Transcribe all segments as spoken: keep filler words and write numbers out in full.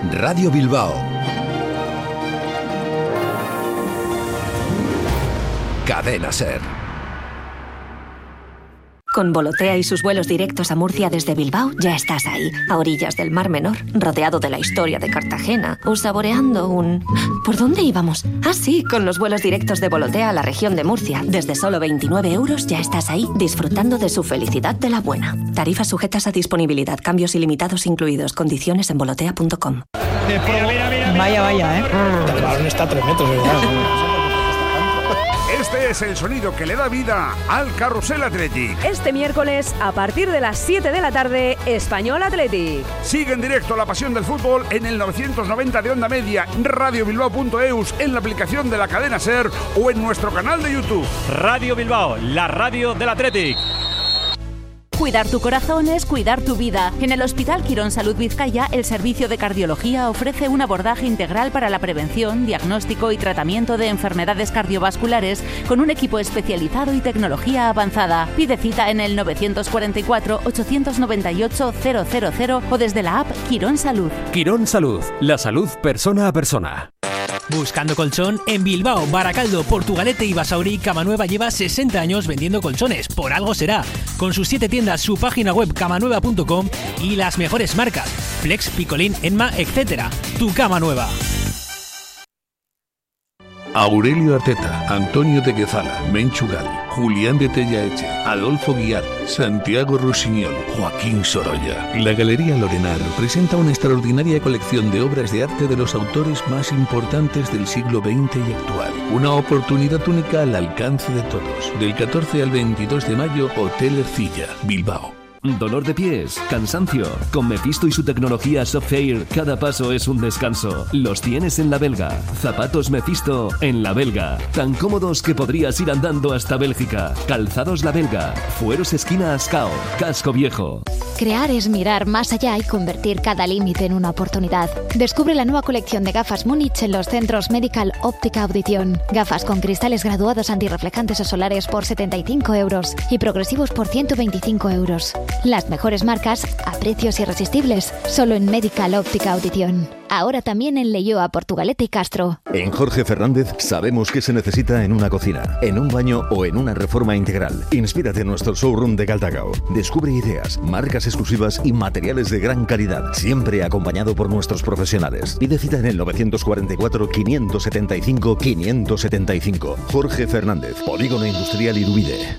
Radio Bilbao. Cadena SER. Con Volotea y sus vuelos directos a Murcia desde Bilbao ya estás ahí, a orillas del Mar Menor, rodeado de la historia de Cartagena o saboreando un... ¿Por dónde íbamos? Ah, sí, con los vuelos directos de Volotea a la región de Murcia. Desde solo veintinueve euros ya estás ahí, disfrutando de su felicidad de la buena. Tarifas sujetas a disponibilidad, cambios ilimitados incluidos, condiciones en volotea punto com. Mira, mira, mira, vaya, vaya, ¿eh? El balón está a tres metros, ¿verdad? Este es el sonido que le da vida al Carrusel Athletic. Este miércoles, a partir de las siete de la tarde, Español Athletic. Sigue en directo la pasión del fútbol en el novecientos noventa de onda media, radio bilbao punto eus, en la aplicación de la cadena SER o en nuestro canal de YouTube. Radio Bilbao, la radio del Athletic. Cuidar tu corazón es cuidar tu vida. En el Hospital Quirón Salud Vizcaya, el servicio de cardiología ofrece un abordaje integral para la prevención, diagnóstico y tratamiento de enfermedades cardiovasculares con un equipo especializado y tecnología avanzada. Pide cita en el novecientos cuarenta y cuatro, ochocientos noventa y ocho, cero cero cero o desde la app Quirón Salud. Quirón Salud, la salud persona a persona. Buscando colchón en Bilbao, Baracaldo, Portugalete y Basauri, Camanueva lleva sesenta años vendiendo colchones, por algo será. Con sus siete tiendas, su página web camanueva punto com y las mejores marcas, Flex, Picolín, Enma, etcétera. Tu cama nueva. Aurelio Arteta, Antonio de Guezala, Menchu Gali, Julián de Tellaeche, Adolfo Guiar, Santiago Rusiñol, Joaquín Sorolla. La Galería Lorenar presenta una extraordinaria colección de obras de arte de los autores más importantes del siglo veinte y actual. Una oportunidad única al alcance de todos. Del catorce al veintidós de mayo, Hotel Ercilla, Bilbao. Dolor de pies, cansancio. Con Mephisto y su tecnología Softfair, cada paso es un descanso. Los tienes en La Belga. Zapatos Mephisto en La Belga. Tan cómodos que podrías ir andando hasta Bélgica. Calzados La Belga. Fueros esquina Ascao. Casco Viejo. Crear es mirar más allá y convertir cada límite en una oportunidad. Descubre la nueva colección de gafas Múnich en los centros Medical Óptica Audición. Gafas con cristales graduados antirreflejantes o solares por setenta y cinco euros y progresivos por ciento veinticinco euros. Las mejores marcas a precios irresistibles, solo en Medical Óptica Audición. Ahora también en Leioa, Portugalete y Castro. En Jorge Fernández sabemos qué se necesita en una cocina, en un baño o en una reforma integral. Inspírate en nuestro showroom de Galdacao. Descubre ideas, marcas exclusivas y materiales de gran calidad, siempre acompañado por nuestros profesionales. Pide cita en el novecientos cuarenta y cuatro, quinientos setenta y cinco, quinientos setenta y cinco. Jorge Fernández, Polígono Industrial Irubide.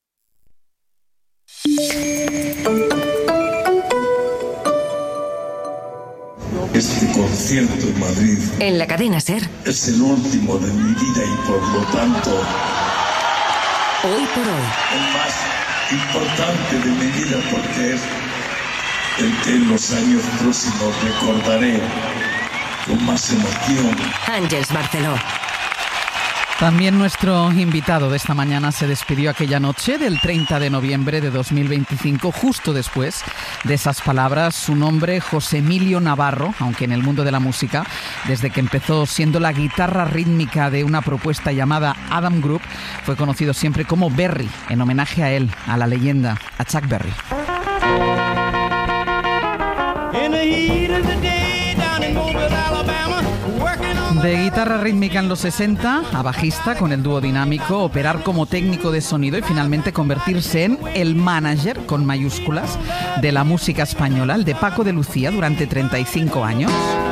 Este concierto en Madrid En la cadena SER, es el último de mi vida y por lo tanto hoy por hoy, el más importante de mi vida porque es el que en los años próximos recordaré con más emoción. Ángeles Barceló. También nuestro invitado de esta mañana se despidió aquella noche del treinta de noviembre de dos mil veinticinco, justo después de esas palabras. Su nombre, José Emilio Navarro, aunque en el mundo de la música, desde que empezó siendo la guitarra rítmica de una propuesta llamada Adam Group, fue conocido siempre como Berry, en homenaje a él, a la leyenda, a Chuck Berry. De guitarra rítmica en los sesenta a bajista con el dúo dinámico, operar como técnico de sonido y finalmente convertirse en el manager, con mayúsculas, de la música española, el de Paco de Lucía, durante treinta y cinco años.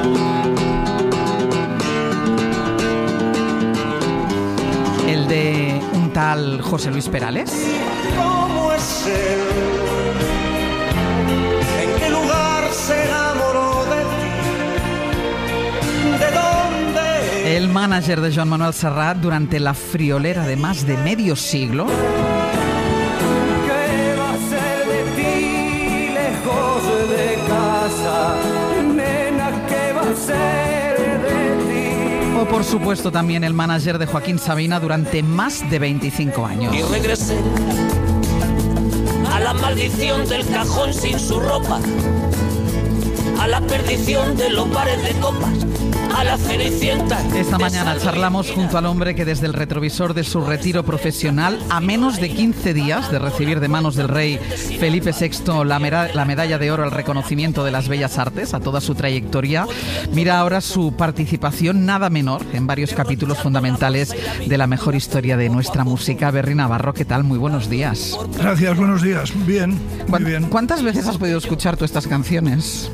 El de un tal José Luis Perales. ¿Cómo es él? ¿En qué lugar se enamoró de ti? ¿De dónde? El manager de Joan Manuel Serrat durante la friolera de más de medio siglo. ¿Qué va a ser de ti lejos de casa? Nena, ¿qué va a ser de ti? O por supuesto también el manager de Joaquín Sabina durante más de veinticinco años. Y regresé a la maldición del cajón sin su ropa, a la perdición de los bares de copas, a la Cenicienta. Esta mañana charlamos junto al hombre que desde el retrovisor de su retiro profesional, a menos de quince días de recibir de manos del rey Felipe sexto la, mera, la medalla de oro al reconocimiento de las bellas artes, a toda su trayectoria, mira ahora su participación nada menor en varios capítulos fundamentales de la mejor historia de nuestra música. Berry Navarro, ¿qué tal? Muy buenos días. Gracias, buenos días. Bien, muy bien. ¿Cuántas veces has podido escuchar tú estas canciones?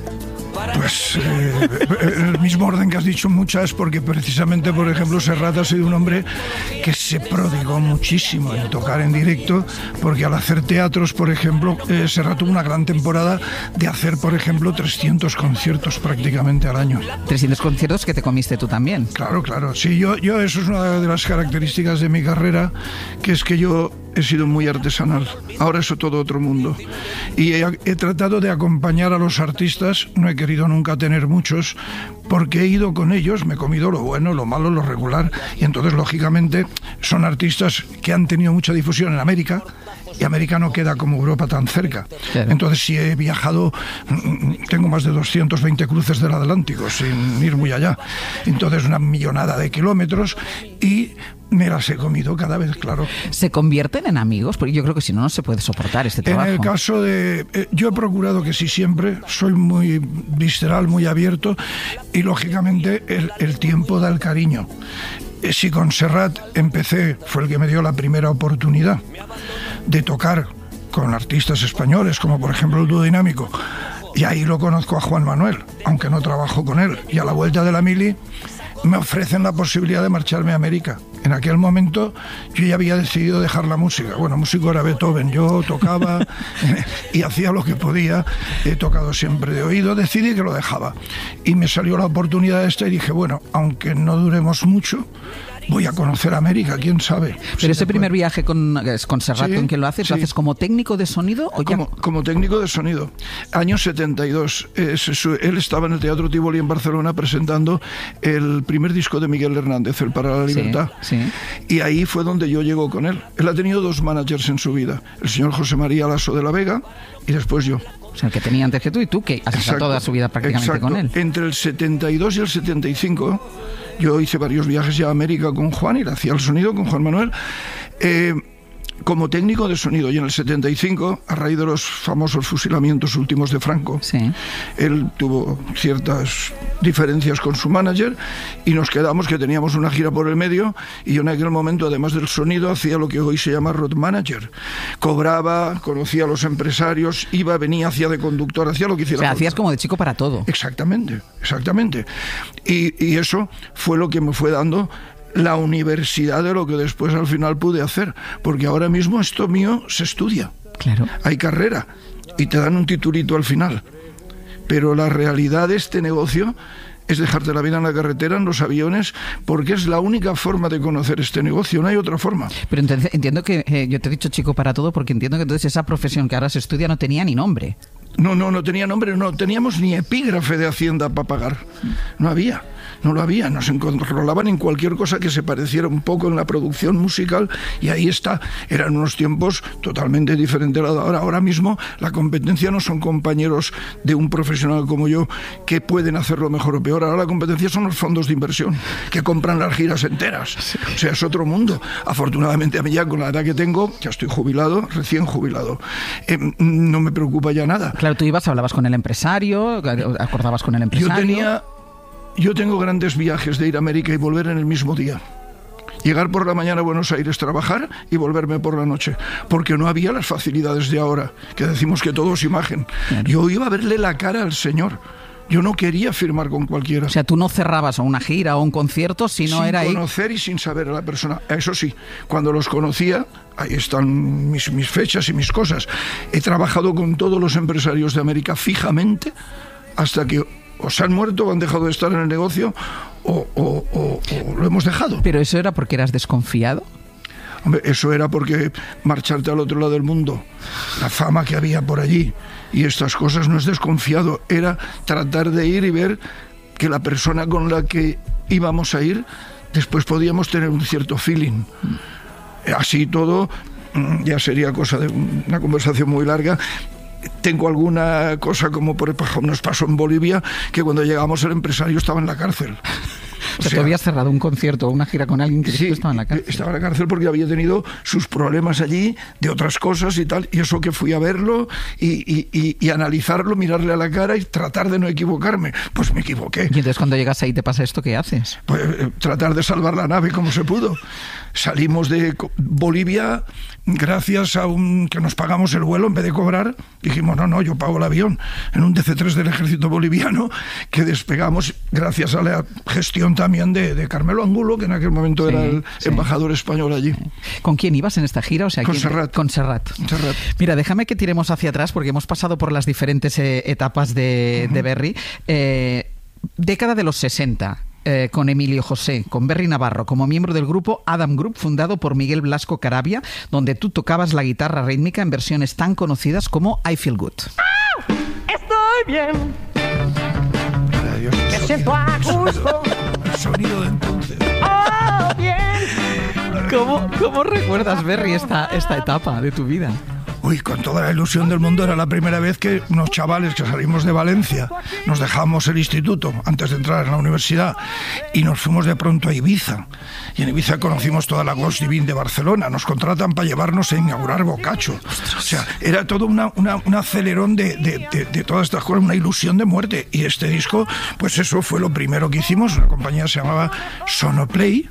Pues eh, en el mismo orden que has dicho, muchas, porque precisamente, por ejemplo, Serrat ha sido un hombre que se prodigó muchísimo en tocar en directo, porque al hacer teatros, por ejemplo, eh, Serrat tuvo una gran temporada de hacer, por ejemplo, trescientos conciertos prácticamente al año. trescientos conciertos que te comiste tú también. Claro, claro. Sí, yo, yo eso es una de las características de mi carrera, que es que yo he sido muy artesanal. Ahora es todo otro mundo. Y he, he tratado de acompañar a los artistas. No he querido nunca tener muchos, porque he ido con ellos, me he comido lo bueno, lo malo, lo regular. Y entonces, lógicamente, son artistas que han tenido mucha difusión en América, y América no queda como Europa tan cerca. Claro. Entonces, si he viajado, tengo más de doscientos veinte cruces del Atlántico, sin ir muy allá. Entonces, una millonada de kilómetros, y me las he comido cada vez, claro. ¿Se convierten en amigos? Porque yo creo que si no, no se puede soportar este trabajo. En el caso de... Eh, yo he procurado que sí siempre, soy muy visceral, muy abierto, y lógicamente el, el tiempo da el cariño. Eh, si con Serrat empecé, fue el que me dio la primera oportunidad de tocar con artistas españoles, como por ejemplo el Dúo Dinámico, y ahí lo conozco a Juan Manuel, aunque no trabajo con él, y a la vuelta de la mili me ofrecen la posibilidad de marcharme a América. En aquel momento yo ya había decidido dejar la música. Bueno, músico era Beethoven, yo tocaba y hacía lo que podía, he tocado siempre de oído, decidí que lo dejaba. Y me salió la oportunidad esta y dije, bueno, aunque no duremos mucho, voy a conocer América, quién sabe. Pero si ese primer puede... viaje con, con Serrat, sí, ¿con quién lo haces? Sí. ¿Lo haces como técnico de sonido? ¿O ya? Como, como técnico de sonido. Año setenta y dos. Eh, su, él estaba en el Teatro Tívoli en Barcelona presentando el primer disco de Miguel Hernández, El para la Libertad. Sí, sí. Y ahí fue donde yo llego con él. Él ha tenido dos managers en su vida. El señor José María Lasso de la Vega y después yo. O sea, el que tenía antes que tú y tú, que has estado toda su vida prácticamente exacto. con él. Entre el setenta y dos y el setenta y cinco, yo hice varios viajes ya a América con Juan y le hacía el sonido con Juan Manuel. Eh, como técnico de sonido, y en el setenta y cinco, a raíz de los famosos fusilamientos últimos de Franco, sí. él tuvo ciertas diferencias con su manager y nos quedamos que teníamos una gira por el medio, y yo en aquel momento, además del sonido, hacía lo que hoy se llama road manager. Cobraba, conocía a los empresarios, iba, venía, hacía de conductor, hacía lo que hiciera. O sea, hacías como de chico para todo. Exactamente, exactamente. Y, y eso fue lo que me fue dando la universidad de lo que después al final pude hacer, porque ahora mismo esto mío se estudia. Claro. Hay carrera y te dan un titulito al final, pero la realidad de este negocio es dejarte la vida en la carretera, en los aviones, porque es la única forma de conocer este negocio, no hay otra forma. Pero entonces entiendo que, eh, yo te he dicho chico para todo, porque entiendo que entonces esa profesión que ahora se estudia no tenía ni nombre. No, no, no tenía nombre, no teníamos ni epígrafe de Hacienda para pagar, no había. No lo había, nos encontrolaban en cualquier cosa que se pareciera un poco en la producción musical, y ahí está. Eran unos tiempos totalmente diferentes a ahora. Ahora mismo la competencia no son compañeros de un profesional como yo que pueden hacerlo mejor o peor. Ahora la competencia son los fondos de inversión que compran las giras enteras. O sea, es otro mundo. Afortunadamente a mí ya con la edad que tengo, ya estoy jubilado, recién jubilado, eh, no me preocupa ya nada. Claro, tú ibas, hablabas con el empresario, acordabas con el empresario. Yo tenía... Yo tengo grandes viajes de ir a América y volver en el mismo día. Llegar por la mañana a Buenos Aires, trabajar y volverme por la noche. Porque no había las facilidades de ahora, que decimos que todo es imagen. Claro. Yo iba a verle la cara al señor. Yo no quería firmar con cualquiera. O sea, tú no cerrabas a una gira o un concierto si no era ahí. Sin conocer y sin saber a la persona. Eso sí, cuando los conocía, ahí están mis, mis fechas y mis cosas. He trabajado con todos los empresarios de América fijamente hasta que o se han muerto o han dejado de estar en el negocio o, o, o, o lo hemos dejado. ¿Pero eso era porque eras desconfiado? Hombre, eso era porque marcharte al otro lado del mundo, la fama que había por allí y estas cosas, no es desconfiado, era tratar de ir y ver que la persona con la que íbamos a ir, después podíamos tener un cierto feeling. Así todo, ya sería cosa de una conversación muy larga. tengo alguna cosa como por ejemplo nos pasó en Bolivia, que cuando llegamos el empresario estaba en la cárcel. O sea, tú habías cerrado un concierto o una gira con alguien que sí, estaba en la cárcel. Estaba en la cárcel porque había tenido sus problemas allí, de otras cosas y tal, y eso que fui a verlo y, y, y, y analizarlo, mirarle a la cara y tratar de no equivocarme. Pues me equivoqué. Y entonces cuando llegas ahí te pasa esto, ¿qué haces? Pues eh, tratar de salvar la nave como se pudo. Salimos de Bolivia gracias a un que nos pagamos el vuelo en vez de cobrar. Dijimos, no, no, yo pago el avión, en un D C tres del ejército boliviano, que despegamos gracias a la gestión también de, de Carmelo Angulo, que en aquel momento sí, era el sí. embajador español allí. ¿Con quién ibas en esta gira? O sea, con ¿quién? Serrat. Con Serrat. Serrat. Mira, déjame que tiremos hacia atrás porque hemos pasado por las diferentes eh, etapas de, uh-huh. de Berry. Eh, década de los sesenta. Eh, con Emilio José, con Berry Navarro, como miembro del grupo Adam Group, fundado por Miguel Blasco Caravia, donde tú tocabas la guitarra rítmica en versiones tan conocidas como I Feel Good. ¡Oh! Estoy bien. Dios, Me siento a gusto. El sonido de entonces. ¡Oh, bien! ¿Cómo, cómo recuerdas, Berry, esta, esta etapa de tu vida? Uy, con toda la ilusión del mundo, era la primera vez que unos chavales que salimos de Valencia, nos dejamos el instituto antes de entrar en la universidad y nos fuimos de pronto a Ibiza. Y en Ibiza conocimos toda la Ghost Divine de Barcelona. Nos contratan para llevarnos a inaugurar Boccaccio. O sea, era todo una, una, un acelerón de, de, de, de todas estas cosas, una ilusión de muerte. Y este disco, pues eso fue lo primero que hicimos. La compañía se llamaba Sonoplay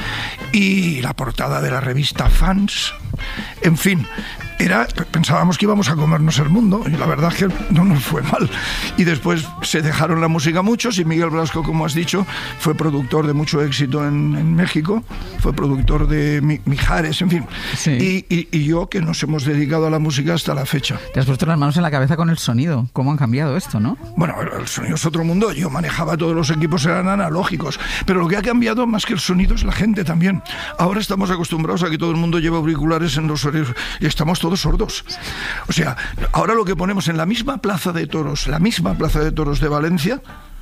y la portada de la revista Fans. En fin, era, pensábamos que íbamos a comernos el mundo y la verdad es que no nos fue mal. Y después se dejaron la música muchos y Miguel Blasco, como has dicho, fue productor de mucho éxito en, en México, fue productor de Mi, Mijares, en fin. Sí. Y, y, y yo, que nos hemos dedicado a la música hasta la fecha. Te has puesto las manos en la cabeza con el sonido. ¿Cómo han cambiado esto, no? Bueno, el sonido es otro mundo. Yo manejaba todos los equipos, eran analógicos. Pero lo que ha cambiado más que el sonido es la gente también. Ahora estamos acostumbrados a que todo el mundo lleva auriculares en los oídos y estamos todos sordos. O sea, ahora lo que ponemos en la misma plaza de toros, la misma plaza de toros de Valencia,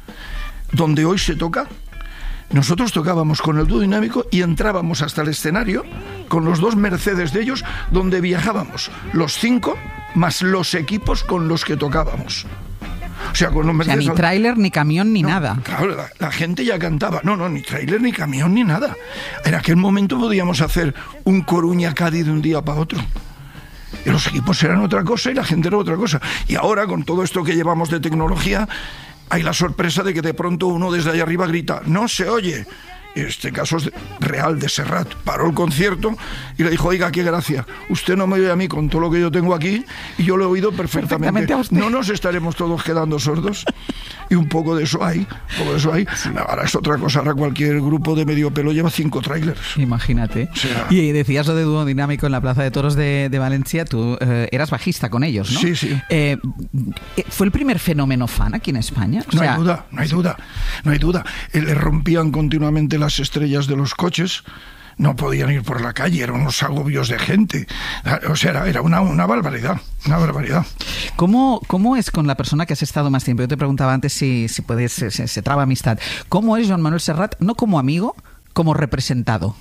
donde hoy se toca, nosotros tocábamos con el dúo dinámico y entrábamos hasta el escenario con los dos Mercedes de ellos, donde viajábamos los cinco más los equipos con los que tocábamos. O sea, con los Mercedes, o sea, ni tráiler, ni camión, ni no, nada. Claro, la, la gente ya cantaba. No, no, ni tráiler, ni camión, ni nada. En aquel momento podíamos hacer un Coruña-Cádiz de un día para otro. Y los equipos eran otra cosa y la gente era otra cosa. Y ahora, con todo esto que llevamos de tecnología, hay la sorpresa de que de pronto uno desde allá arriba grita, ¡no se oye! Este caso es real, de Serrat. Paró el concierto y le dijo, oiga, qué gracia, usted no me oye a mí con todo lo que yo tengo aquí y yo lo he oído perfectamente. perfectamente no nos estaremos todos quedando sordos. Y un poco de eso hay, un poco de eso hay. Sí. Ahora es otra cosa, ahora cualquier grupo de medio pelo lleva cinco trailers. Imagínate. O sea, y decías lo de dúo dinámico en la Plaza de Toros de, de Valencia, tú eh, eras bajista con ellos, ¿no? Sí, sí. Eh, ¿Fue el primer fenómeno fan aquí en España? O no sea, hay duda, no hay duda, no hay duda. Le rompían continuamente las estrellas de los coches, no podían ir por la calle, eran unos agobios de gente. O sea, era, era una, una barbaridad, una barbaridad. ¿Cómo, ¿Cómo es con la persona que has estado más tiempo? Yo te preguntaba antes si, si puedes, se, se, se traba amistad. ¿Cómo es Joan Manuel Serrat, no como amigo, como representado?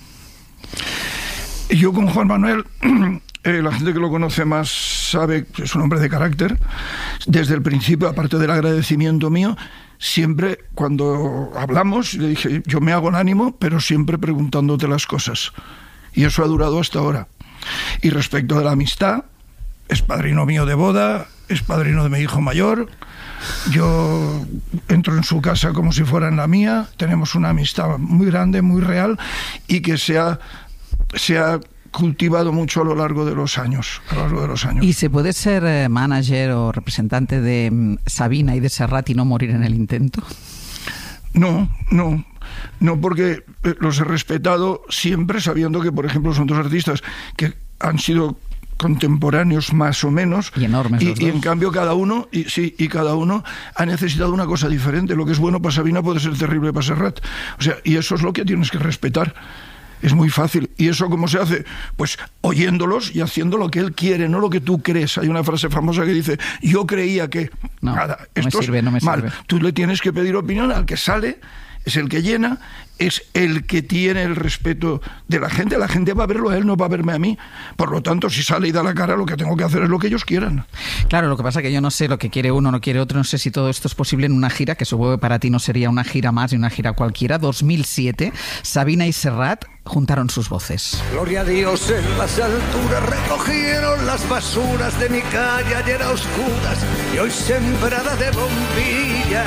Yo con Juan Manuel, eh, la gente que lo conoce más sabe que es un hombre de carácter. Desde el principio, aparte del agradecimiento mío, siempre cuando hablamos, le dije, yo me hago el ánimo, pero siempre preguntándote las cosas. Y eso ha durado hasta ahora. Y respecto de la amistad, es padrino mío de boda, es padrino de mi hijo mayor. Yo entro en su casa como si fuera en la mía. Tenemos una amistad muy grande, muy real, y que se ha, se ha cultivado mucho a lo largo de los años, a lo largo de los años. ¿Y se puede ser eh, manager o representante de um, Sabina y de Serrat y no morir en el intento? No, no, no, porque eh, los he respetado siempre, sabiendo que, por ejemplo, son dos artistas que han sido contemporáneos más o menos y enormes y, y en cambio cada uno y sí y cada uno ha necesitado una cosa diferente. Lo que es bueno para Sabina puede ser terrible para Serrat, o sea, y eso es lo que tienes que respetar. Es muy fácil. ¿Y eso cómo se hace? Pues oyéndolos y haciendo lo que él quiere, no lo que tú crees. Hay una frase famosa que dice, yo creía que... No, nada, no esto me sirve, no me mal. sirve. Tú le tienes que pedir opinión al que sale es el que llena, es el que tiene el respeto de la gente. La gente va a verlo a él, no va a verme a mí. Por lo tanto, si sale y da la cara, lo que tengo que hacer es lo que ellos quieran. Claro, lo que pasa es que yo no sé lo que quiere uno, no quiere otro, no sé si todo esto es posible en una gira, que supongo que para ti no sería una gira más ni una gira cualquiera. dos mil siete, Sabina y Serrat juntaron sus voces. Gloria a Dios en las alturas, recogieron las basuras de mi calle ayer a oscuras y hoy sembrada de bombillas.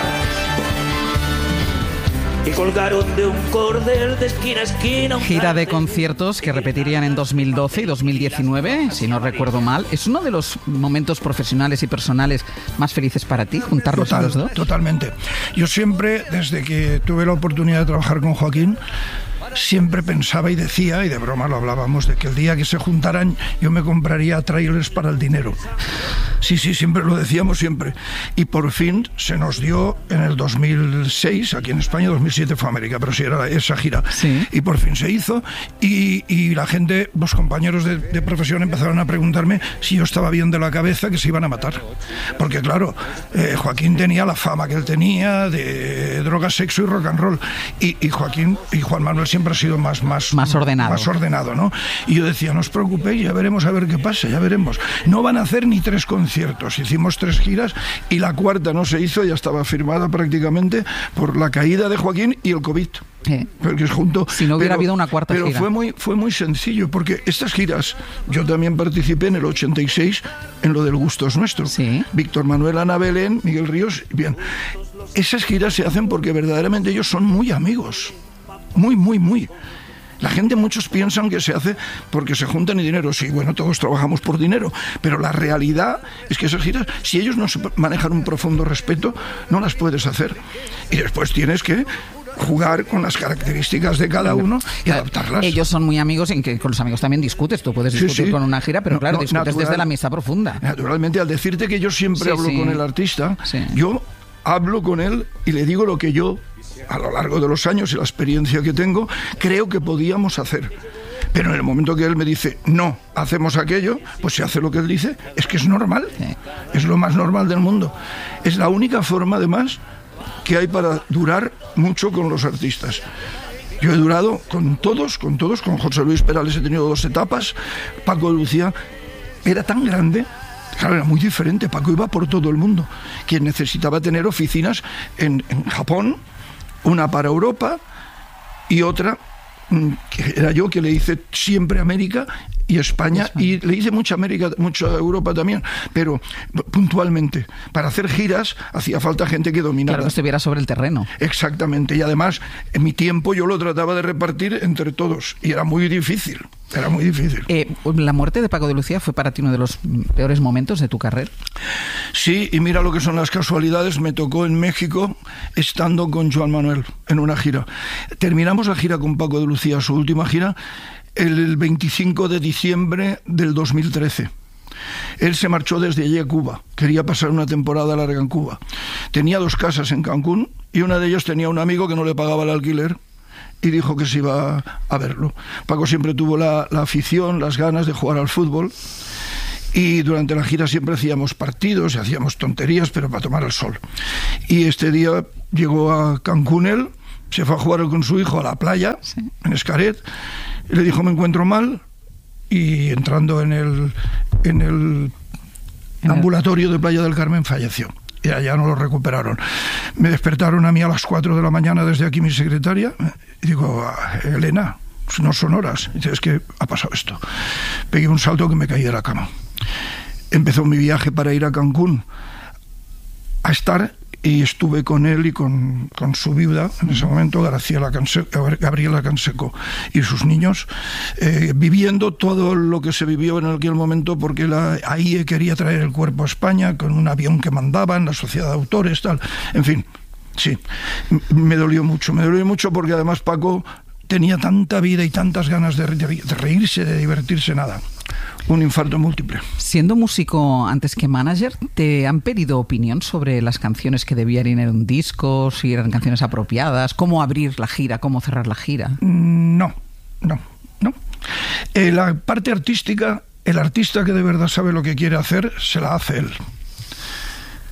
Y colgaron de un cordel de esquina a esquina. Gira de conciertos que repetirían en dos mil doce y dos mil diecinueve, si no recuerdo mal. ¿Es uno de los momentos profesionales y personales más felices para ti, juntarlos Total, a los dos? Totalmente. Yo siempre, desde que tuve la oportunidad de trabajar con Joaquín, siempre pensaba y decía, y de broma lo hablábamos, de que el día que se juntaran yo me compraría trailers para el dinero. Sí, sí, siempre lo decíamos siempre. Y por fin se nos dio en el dos mil seis, aquí en España, dos mil siete fue América, pero sí era esa gira. Sí. Y por fin se hizo y, y la gente, los compañeros de, de profesión empezaron a preguntarme si yo estaba bien de la cabeza, que se iban a matar. Porque claro, eh, Joaquín tenía la fama que él tenía de drogas, sexo y rock and roll. Y, y Joaquín y Juan Manuel siempre ha sido más, más, más ordenado. Más ordenado, ¿no? Y yo decía, no os preocupéis, ya veremos a ver qué pasa, ya veremos. No van a hacer ni tres conciertos. Hicimos tres giras y la cuarta no se hizo, ya estaba firmada prácticamente por la caída de Joaquín y el COVID. ¿Eh? Porque es junto, si no hubiera pero, habido una cuarta pero gira. Pero fue muy, fue muy sencillo, porque estas giras, yo también participé en el ochenta y seis en lo del Gusto es Nuestro. ¿Sí? Víctor Manuel, Ana Belén, Miguel Ríos, bien. Esas giras se hacen porque verdaderamente ellos son muy amigos. Muy, muy, muy. La gente, muchos piensan que se hace porque se juntan y dinero. Sí, bueno, todos trabajamos por dinero, pero la realidad es que esas giras, si ellos no se manejan un profundo respeto, no las puedes hacer. Y después tienes que jugar con las características de cada uno y adaptarlas. Ellos son muy amigos, en que con los amigos también discutes. Tú puedes discutir sí, sí. con una gira, pero no, claro, no, discutes natural, desde la mesa profunda. Naturalmente, al decirte que yo siempre sí, hablo sí. con el artista, sí. yo hablo con él y le digo lo que yo, a lo largo de los años y la experiencia que tengo, creo que podíamos hacer. Pero en el momento que él me dice, no, hacemos aquello, pues se hace lo que él dice. Es que es normal, sí. es lo más normal del mundo. Es la única forma, además, que hay para durar mucho con los artistas. Yo he durado con todos, con todos, con José Luis Perales he tenido dos etapas, Paco de Lucía era tan grande. Claro, era muy diferente. Paco iba por todo el mundo. Quien necesitaba tener oficinas en, en Japón, una para Europa y otra, que era yo, que le hice siempre América y España, España, y le hice mucha América, mucha Europa también, pero puntualmente. Para hacer giras hacía falta gente que dominara. Claro, que estuviera sobre el terreno. Exactamente, y además en mi tiempo yo lo trataba de repartir entre todos, y era muy difícil, era muy difícil. Eh, ¿La muerte de Paco de Lucía fue para ti uno de los peores momentos de tu carrera? Sí, y mira lo que son las casualidades, me tocó en México estando con Joan Manuel en una gira. Terminamos la gira con Paco de Lucía, su última gira, el veinticinco de diciembre del dos mil trece. Él se marchó desde allí a Cuba, quería pasar una temporada larga en Cuba. Tenía dos casas en Cancún y una de ellas tenía un amigo que no le pagaba el alquiler y dijo que se iba a verlo. Paco siempre tuvo la, la afición, las ganas de jugar al fútbol, y durante la gira siempre hacíamos partidos y hacíamos tonterías, pero para tomar el sol. Y este día llegó a Cancún él, se fue a jugar con su hijo a la playa, sí. en Xcaret, y le dijo, me encuentro mal, y entrando en el, en el ¿En ambulatorio el? de Playa del Carmen falleció. Y allá no lo recuperaron. Me despertaron a mí a las cuatro de la mañana desde aquí mi secretaria, y digo, Elena, no son horas. Y dice, es que ha pasado esto. Pegué un salto que me caí de la cama. Empezó mi viaje para ir a Cancún a estar, y estuve con él y con, con su viuda en ese momento, Graciela Canseco, Gabriela Canseco, y sus niños, eh, viviendo todo lo que se vivió en aquel momento, porque la, ahí quería traer el cuerpo a España con un avión que mandaban, la sociedad de autores, tal, en fin, sí, me dolió mucho, me dolió mucho porque además Paco tenía tanta vida y tantas ganas de, de, de reírse, de divertirse, nada. Un infarto múltiple. Siendo músico antes que manager, ¿te han pedido opinión sobre las canciones que debían ir en un disco, si eran canciones apropiadas, cómo abrir la gira, cómo cerrar la gira? No, no, no. Eh, la parte artística, el artista que de verdad sabe lo que quiere hacer, se la hace él.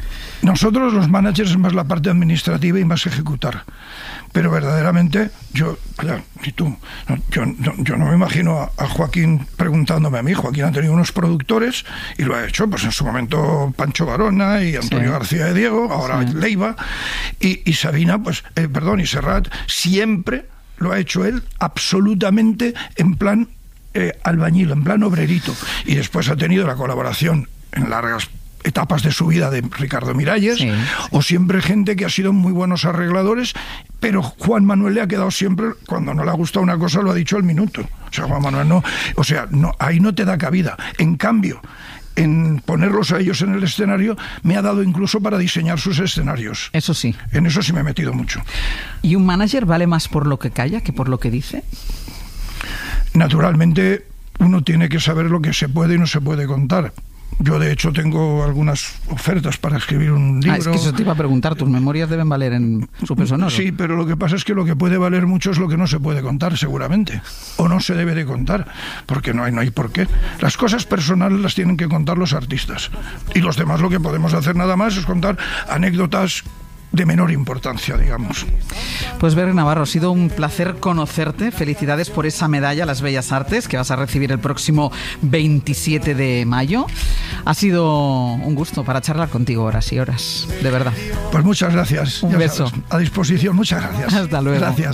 Nosotros los managers es más la parte administrativa y más ejecutar. Pero verdaderamente, yo, ya, y tú, no, yo, no, yo no me imagino a, a Joaquín preguntándome a mí. Joaquín ha tenido unos productores y lo ha hecho, pues en su momento Pancho Varona y Antonio sí. García de Diego, ahora sí. Leiva, y, y Sabina, pues, eh, perdón, y Serrat, siempre lo ha hecho él absolutamente en plan eh, albañil, en plan obrerito. Y después ha tenido la colaboración en largas etapas de su vida de Ricardo Miralles, sí. o siempre gente que ha sido muy buenos arregladores, pero Juan Manuel le ha quedado siempre, cuando no le ha gustado una cosa, lo ha dicho al minuto. O sea, Juan Manuel no, o sea, no, ahí no te da cabida. En cambio, en ponerlos a ellos en el escenario, me ha dado incluso para diseñar sus escenarios. Eso sí. En eso sí me he metido mucho. ¿Y un manager vale más por lo que calla que por lo que dice? Naturalmente, uno tiene que saber lo que se puede y no se puede contar. Yo, de hecho, tengo algunas ofertas para escribir un libro. Ah, es que eso te iba a preguntar, tus memorias deben valer en su peso sonoro. Sí, pero lo que pasa es que lo que puede valer mucho es lo que no se puede contar, seguramente. O no se debe de contar, porque no hay, no hay por qué. Las cosas personales las tienen que contar los artistas. Y los demás lo que podemos hacer nada más es contar anécdotas de menor importancia, digamos. Pues Berry Navarro, ha sido un placer conocerte. Felicidades por esa medalla a las Bellas Artes que vas a recibir el próximo veintisiete de mayo. Ha sido un gusto para charlar contigo horas y horas, de verdad. Pues muchas gracias. Un ya beso. Sabes, a disposición, muchas gracias. Hasta luego. Gracias.